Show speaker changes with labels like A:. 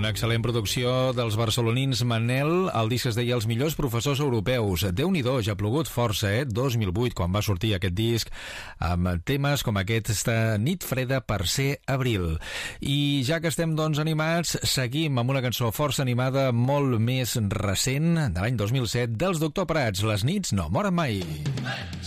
A: Una excel·lent producció dels barcelonins Manel. El disc es deia Els millors professors europeus. Déu-n'hi-do, ja ha plogut força, 2008, quan va sortir aquest disc, amb temes com aquesta Nit freda per ser abril. I ja que estem, doncs, animats, seguim amb una cançó força animada, molt més recent, de l'any 2007, dels Doctor Prats. Les nits no moren mai.